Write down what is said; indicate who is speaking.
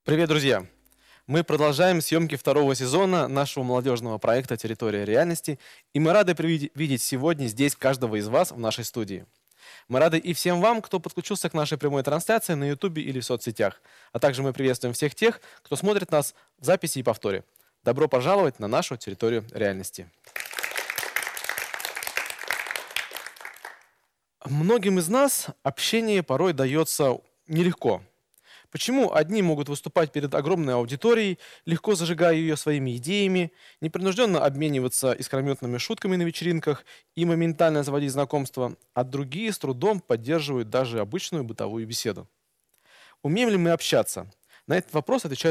Speaker 1: Привет, друзья! Мы продолжаем съемки второго сезона нашего молодежного проекта «Территория реальности», и мы рады видеть сегодня здесь каждого из вас в нашей студии. Мы рады и всем вам, кто подключился к нашей прямой трансляции на YouTube или в соцсетях, а также мы приветствуем всех тех, кто смотрит нас в записи и повторе. Добро пожаловать на нашу территорию реальности. Многим из нас общение порой дается нелегко. Почему одни могут выступать перед огромной аудиторией, легко зажигая ее своими идеями, непринужденно обмениваться искрометными шутками на вечеринках и моментально заводить знакомства, а другие с трудом поддерживают даже обычную бытовую беседу? Умеем ли мы общаться? На этот вопрос отвечают